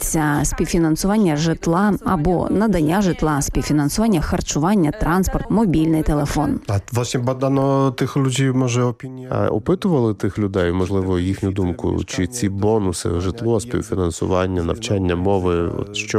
стосуватися співфінансування житла або надання житла, співфінансування харчування, транспорт, мобільний телефон. A właśnie badano tych ludzi, może opinię. А опитували тих людей, можливо, їхню думку, чи ці бонуси, житло, співфінансування, навчання мови, що